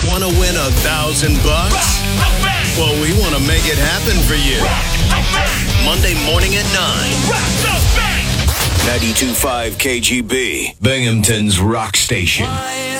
Want to win $1,000 bucks? Well, we want to make it happen for you. Monday morning at 9. 92.5 KGB, Binghamton's rock station.